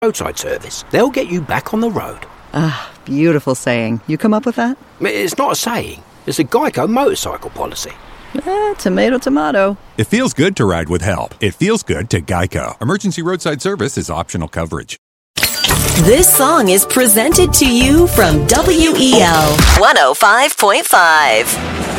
Roadside service. They'll get you back on the road. Ah, beautiful saying. You come up with that? It's not a saying. It's a Geico motorcycle policy. Tomato, tomato. It feels good to ride with help. It feels good to Geico. Emergency roadside service is optional coverage. This song is presented to you from WEL 105.5.